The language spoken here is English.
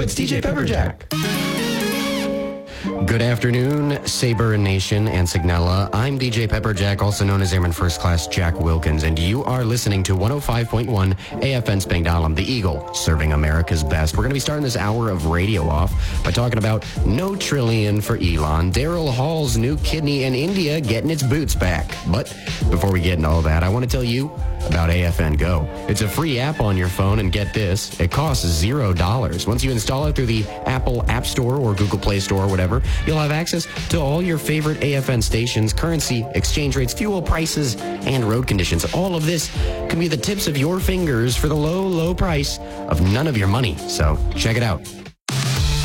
it's DJ Pepperjack. Good afternoon, Sabre Nation and Signella. I'm DJ Pepperjack, also known as Airman First Class Jack Wilkins, and you are listening to 105.1 AFN Spangdahlem, the Eagle, serving America's best. We're going to be starting this hour of radio off by talking about no trillion for Elon, Daryl Hall's new kidney, and India getting its boots back. But before we get into all that, I want to tell you about AFN Go. It's a free app on your phone, and get this, it costs $0. Once you install it through the Apple App Store or Google Play Store or whatever, you'll have access to all your favorite AFN stations, currency, exchange rates, fuel prices, and road conditions. All of this can be the tips of your fingers for the low, low price of none of your money. So check it out.